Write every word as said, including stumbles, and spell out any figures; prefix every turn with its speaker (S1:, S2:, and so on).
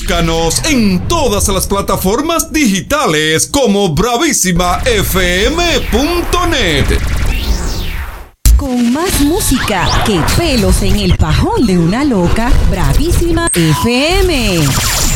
S1: Búscanos en todas las plataformas digitales como bravísima f m punto net.
S2: Con más música que pelos en el pajón de una loca, Bravísima F M.